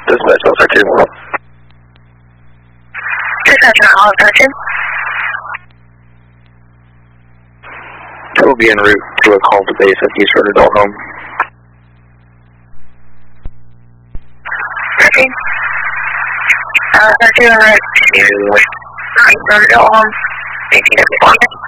Dispatch, I'll start 2. Dispatch, I'll start 2. 2 will be en route to a call to base at East Road Adult Home. Okay. Start 2 en route to East Road Adult Home. 18 of the